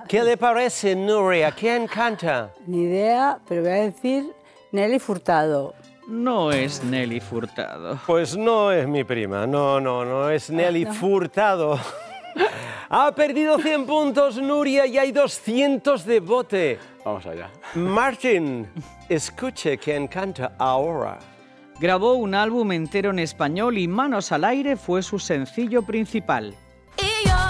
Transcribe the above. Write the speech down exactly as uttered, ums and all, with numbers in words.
¿Qué le parece, Nuria? ¿Quién canta? Ni idea, pero voy a decir Nelly Furtado. No es Nelly Furtado. Pues no es mi prima, no, no, no es Nelly no. Furtado. Ha perdido cien puntos Nuria y hay doscientos de bote. Vamos allá. Martin, escuche quién canta ahora. Grabó un álbum entero en español y Manos al aire fue su sencillo principal.